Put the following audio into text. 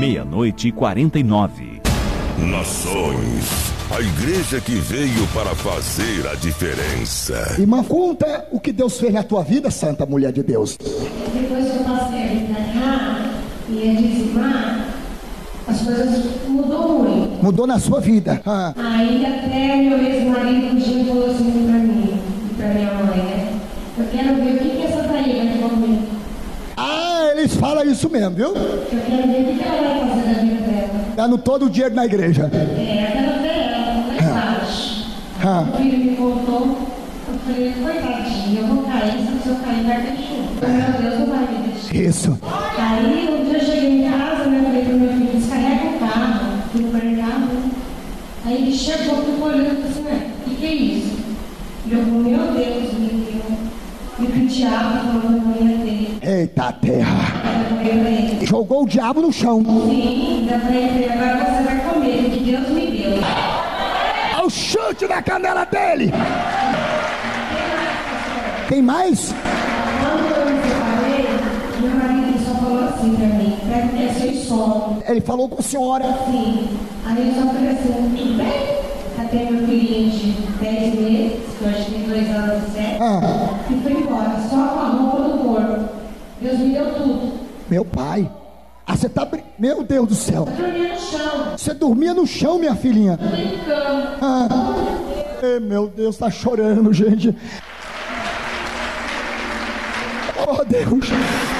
00:49. Nações, a igreja que veio para fazer a diferença. Irmã, conta o que Deus fez na tua vida, santa mulher de Deus. Depois que eu passei a vir pra cá e ia dizimar, as coisas mudou muito. Mudou na sua vida. Aí até meu ex-marido um dia falou assim pra mim e pra minha mãe, né? Eu quero ver o que essa daí vai comer. Eles falam isso mesmo, viu? Eu quero ver o que ela vai fazer da vida dela. Dando todo o dinheiro na igreja. É, até ela ver ela, lá embaixo. O filho me contou, eu falei, coitadinha, eu vou cair, se eu cair vai ter chuva. Meu Deus, não vai me deixar. Isso. Aí um dia eu cheguei em casa, né, falei pro meu filho, descarrega o carro, fui no mercado. Aí ele chegou, ficou olhando e falou assim, o que é isso? E eu falei, meu Deus, me penteava, falando na manhã dele. Eita terra. Jogou o diabo no chão. Sim, ainda falei, agora você vai comer, que Deus me deu. Olha o chute na canela dele. Tem mais? Quando eu me separei, meu marido só falou assim pra mim, pega o seu sono. Ele falou com a senhora. Sim. Aí eu só falei assim, tudo bem? Até meu filhinho de 10 meses, que hoje tem 2 anos e 7, e foi embora, só com a roupa do corpo. Deus me deu tudo. Meu pai. Você tá... Meu Deus do céu. Eu dormia no chão. Você dormia no chão, minha filhinha? Brincando. Meu Deus, tá chorando, gente. Oh, Deus.